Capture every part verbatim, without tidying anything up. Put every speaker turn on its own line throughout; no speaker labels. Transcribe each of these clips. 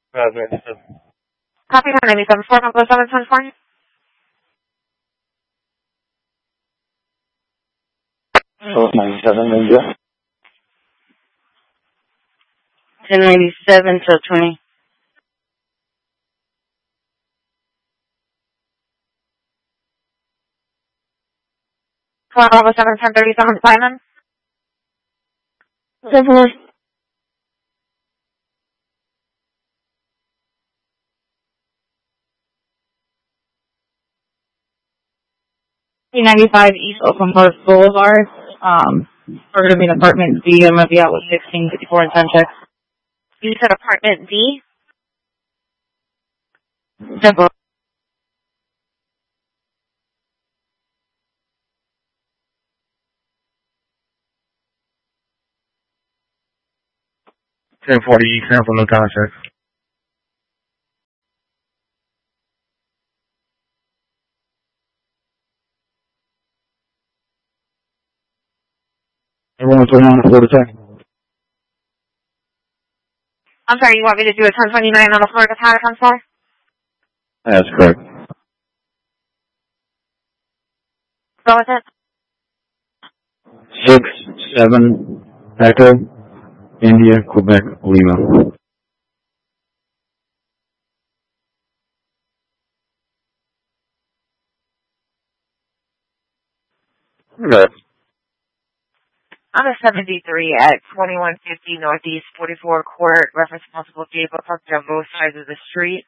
Uh, ninety-seven.
Copy one ninety-seven, four, number seven, ten, four.
Oh, ninety-seven, Ninja.
ten ninety-seven till twenty. Four, Bravo seven, ten thirty-seven, Simon.
Seven. ninety-five East Oakland Park Boulevard. Um, we're going to be in apartment D. I'm going to be out with sixteen fifty-four and ten checks.
You said apartment D?
Simple.
ten forty East Sample, no contact. Everyone's putting on the floor to ten.
I'm sorry, you want me to do a ten twenty-nine on the Florida Tower on floor?
That's correct.
Go with it.
Six, seven, Echo, India, Quebec, Lima. Good.
I'm a seventy-three at twenty-one fifty Northeast forty-four Court, reference multiple vehicle parked on both sides of the street.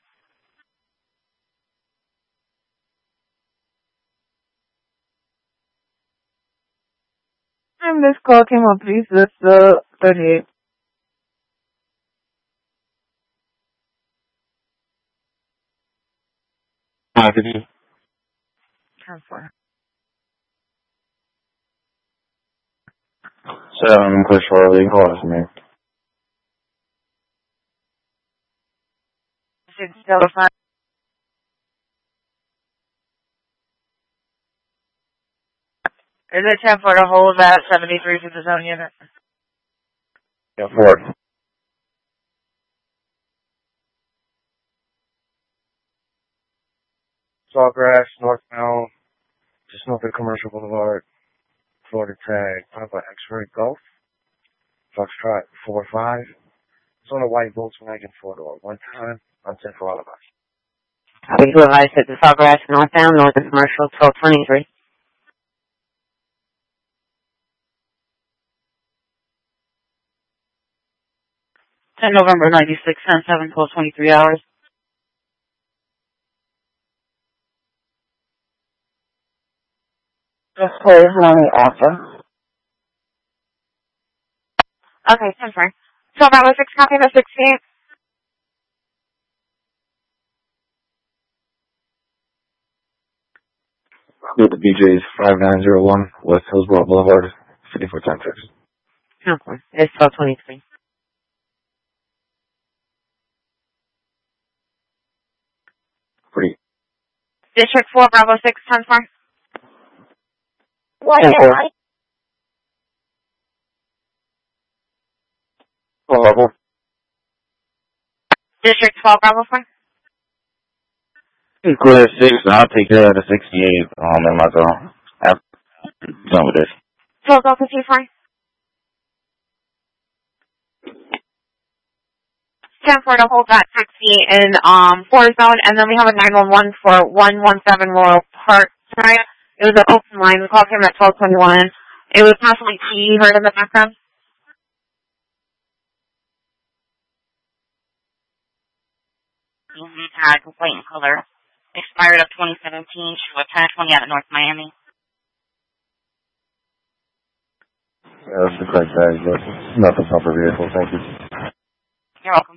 And this call came up, please. That's uh, thirty-eight.
Positive.
ten four.
Seven, push Charlie, call us, man.
Should still the front. Is it ten four to hold that seventy-three for the zone unit?
Yeah, four. Sawgrass, northbound, just north of Commercial Boulevard, Florida tag, Papa X-Ray Golf, Foxtrot four five. It's on a white Volkswagen four-door. One time, on ten for all of us.
We do advise that the Sawgrass northbound, north of Commercial, twelve twenty-three. ten November ninety-six, ten seven, twelve twenty-three hours.
Just play honey after.
Okay, ten four. So that was six copy the sixteenth.
With the B J's five nine zero one, West Hillsborough Boulevard, fifty-four ten six.
Okay, it's twelve twenty-three.
Pretty.
District four, Bravo six, ten four.
Why am I?
Level.
District twelve, Bravo four.
Clear six, I'll take care of the sixty-eight, um, in my zone. I'm done with this.
twelve, Delta two four. ten four to hold that sixty in, um, four zone, and then we have a nine one one for one one seven Royal Park. Sorry, it was an open line. We called him at twelve twenty-one. It was possibly T you heard in the background. Easy tag, white in color. Expired of twenty seventeen, show of ten twenty out of North Miami.
Yeah, that's the correct bag, but nothing up for vehicle, thank you.
You're welcome.